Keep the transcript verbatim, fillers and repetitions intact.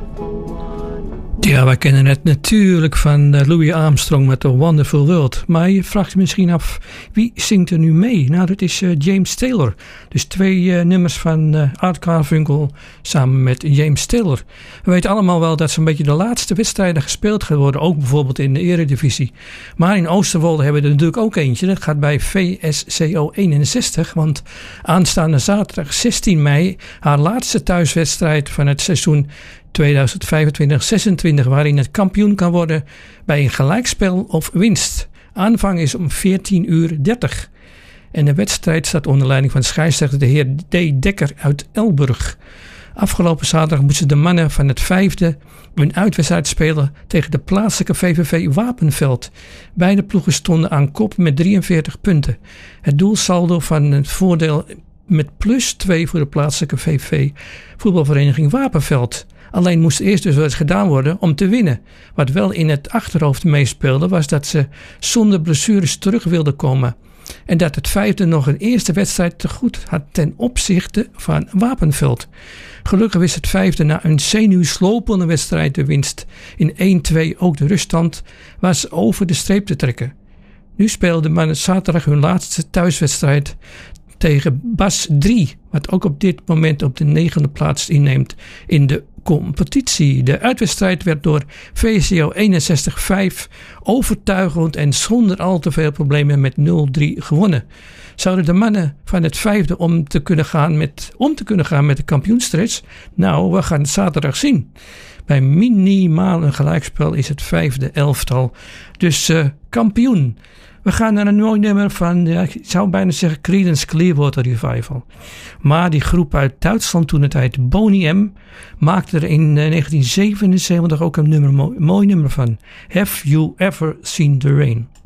Ja, wij kennen het natuurlijk van Louis Armstrong met The Wonderful World. Maar je vraagt je misschien af, wie zingt er nu mee? Nou, dat is uh, James Taylor. Dus twee uh, nummers van uh, Art Garfunkel samen met James Taylor. We weten allemaal wel dat zo'n beetje de laatste wedstrijden gespeeld gaan worden. Ook bijvoorbeeld in de Eredivisie. Maar in Oosterwolde hebben we er natuurlijk ook eentje. Dat gaat bij V S C O eenenzestig. Want aanstaande zaterdag zestien mei, haar laatste thuiswedstrijd van het seizoen tweeduizend vijfentwintig zesentwintig, waarin het kampioen kan worden bij een gelijkspel of winst. Aanvang is om veertien uur dertig. En de wedstrijd staat onder leiding van scheidsrechter de heer D. Dekker uit Elburg. Afgelopen zaterdag moesten de mannen van het vijfde een uitwedstrijd spelen tegen de plaatselijke V V V Wapenveld. Beide ploegen stonden aan kop met drieënveertig punten. Het doelsaldo van het voordeel met plus twee voor de plaatselijke V V V voetbalvereniging Wapenveld. Alleen moest eerst dus wel eens gedaan worden om te winnen. Wat wel in het achterhoofd meespeelde was dat ze zonder blessures terug wilden komen. En dat het vijfde nog een eerste wedstrijd te goed had ten opzichte van Wapenveld. Gelukkig wist het vijfde na een zenuwslopende wedstrijd de winst. In één twee ook de ruststand was over de streep te trekken. Nu speelden mannen zaterdag hun laatste thuiswedstrijd tegen Bas drie, wat ook op dit moment op de negende plaats inneemt in de competitie. De uitwedstrijd werd door V S C O eenenzestig vijf overtuigend en zonder al te veel problemen met nul drie gewonnen. Zouden de mannen van het vijfde om te kunnen gaan met, om te kunnen gaan met de kampioenstrijd? Nou, we gaan het zaterdag zien. Bij minimaal een gelijkspel is het vijfde elftal dus uh, kampioen. We gaan naar een mooi nummer van, ja, ik zou bijna zeggen Creedence Clearwater Revival. Maar die groep uit Duitsland toen het tijd Boney M maakte er in negentien zevenenzeventig ook een nummer, mooi, mooi nummer van. Have You Ever Seen the Rain?